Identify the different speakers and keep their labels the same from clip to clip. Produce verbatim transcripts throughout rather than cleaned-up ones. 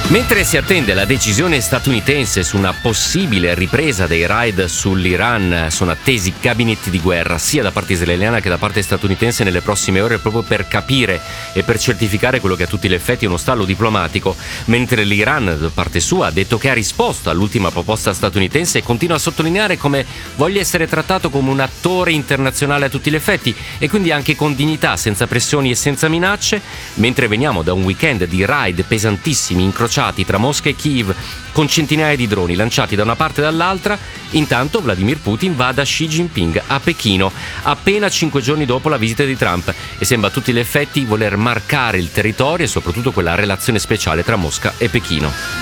Speaker 1: Mentre si attende la decisione statunitense su una possibile ripresa dei raid sull'Iran, sono attesi gabinetti di guerra sia da parte israeliana che da parte statunitense nelle prossime ore, proprio per capire e per certificare quello che a tutti gli effetti è uno stallo diplomatico, mentre l'Iran da parte sua ha detto che ha risposto all'ultima proposta statunitense e continua a sottolineare come voglia essere trattato come un attore internazionale a tutti gli effetti e quindi anche con dignità, senza pressioni e senza minacce, mentre veniamo da un weekend di raid pesantissimi incrociati tra Mosca e Kiev con centinaia di droni lanciati da una parte e dall'altra. Intanto Vladimir Putin va da Xi Jinping a Pechino appena cinque giorni dopo la visita di Trump e sembra a tutti gli effetti voler marcare il territorio e soprattutto quella relazione speciale tra Mosca e Pechino.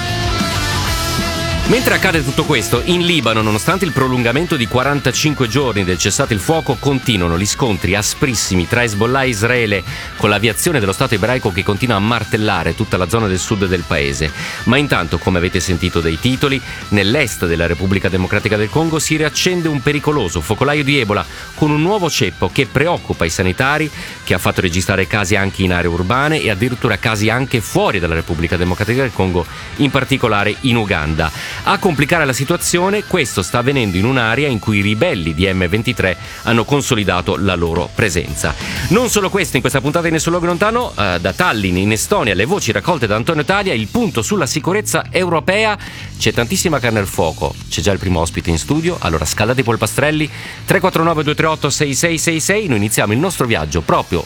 Speaker 1: Mentre accade tutto questo, in Libano, nonostante il prolungamento di quarantacinque giorni del cessate il fuoco, continuano gli scontri asprissimi tra Hezbollah e Israele, con l'aviazione dello Stato ebraico che continua a martellare tutta la zona del sud del paese. Ma intanto, come avete sentito dai titoli, nell'est della Repubblica Democratica del Congo si riaccende un pericoloso focolaio di Ebola con un nuovo ceppo che preoccupa i sanitari, che ha fatto registrare casi anche in aree urbane e addirittura casi anche fuori dalla Repubblica Democratica del Congo, in particolare in Uganda. A complicare la situazione, questo sta avvenendo in un'area in cui i ribelli di emme ventitré hanno consolidato la loro presenza. Non solo questo, in questa puntata di Nessun Luogo Lontano, eh, da Tallinn in Estonia, le voci raccolte da Antonio Talia, il punto sulla sicurezza europea. C'è tantissima carne al fuoco, c'è già il primo ospite in studio, allora scaldate i polpastrelli. Tre quattro nove due tre otto sei sei sei sei, noi iniziamo il nostro viaggio proprio